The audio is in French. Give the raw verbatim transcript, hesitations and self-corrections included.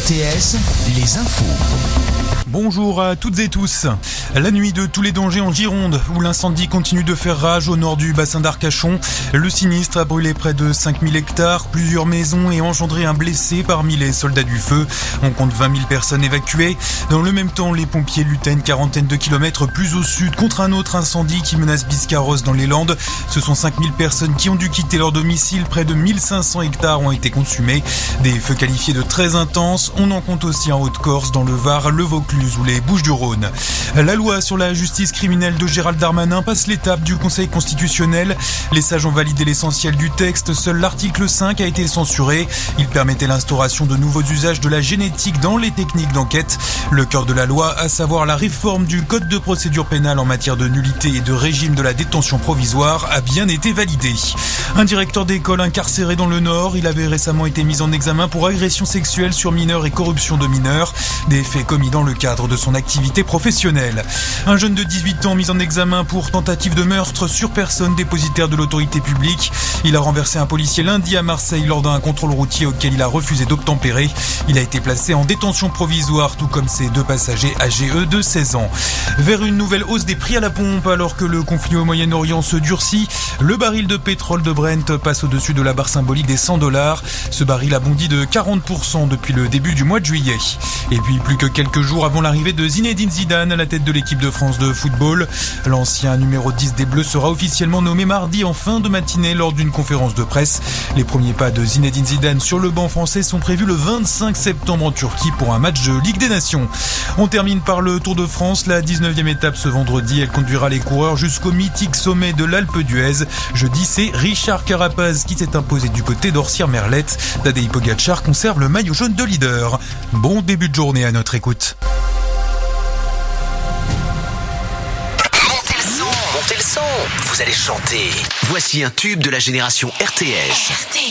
T S, les infos. Bonjour à toutes et tous. La nuit de tous les dangers en Gironde, où l'incendie continue de faire rage au nord du bassin d'Arcachon. Le sinistre a brûlé près de cinq mille hectares, plusieurs maisons et engendré un blessé parmi les soldats du feu. On compte vingt mille personnes évacuées. Dans le même temps, les pompiers luttent à une quarantaine de kilomètres plus au sud contre un autre incendie qui menace Biscarrosse dans les Landes. Ce sont cinq mille personnes qui ont dû quitter leur domicile. Près de mille cinq cents hectares ont été consumés. Des feux qualifiés de très intenses. On en compte aussi en Haute-Corse, dans le Var, le Vaucluse ou les Bouches-du-Rhône. La loi sur la justice criminelle de Gérald Darmanin passe l'étape du Conseil constitutionnel. Les sages ont validé l'essentiel du texte. Seul l'article cinq a été censuré. Il permettait l'instauration de nouveaux usages de la génétique dans les techniques d'enquête. Le cœur de la loi, à savoir la réforme du code de procédure pénale en matière de nullité et de régime de la détention provisoire, a bien été validé. Un directeur d'école incarcéré dans le Nord, il avait récemment été mis en examen pour agression sexuelle sur mineurs et corruption de mineurs. Des faits commis dans le cadre de son activité professionnelle. Un jeune de dix-huit ans mis en examen pour tentative de meurtre sur personne dépositaire de l'autorité publique. Il a renversé un policier lundi à Marseille lors d'un contrôle routier auquel il a refusé d'obtempérer. Il a été placé en détention provisoire, tout comme ses deux passagers âgés eux de seize ans. Vers une nouvelle hausse des prix à la pompe alors que le conflit au Moyen-Orient se durcit, le baril de pétrole de Brent passe au-dessus de la barre symbolique des cent dollars. Ce baril a bondi de quarante pour cent depuis le début du mois de juillet. Et puis plus que quelques jours avant l'arrivée de Zinedine Zidane à la tête de l'équipe de France de football, l'ancien numéro dix des Bleus sera officiellement nommé mardi en fin de matinée lors d'une conférence de presse. Les premiers pas de Zinedine Zidane sur le banc français sont prévus le vingt-cinq septembre en Turquie pour un match de Ligue des Nations. On termine par le Tour de France, la dix-neuvième étape ce vendredi. Elle conduira les coureurs jusqu'au mythique sommet de l'Alpe d'Huez. Jeudi, c'est Richard Carapaz qui s'est imposé du côté d'Orsières-Merlette. Tadej Pogacar conserve le maillot jaune de leader. Bon début de journée à notre écoute. Montez le son, montez le son. Vous allez chanter. Voici un tube de la génération R T S.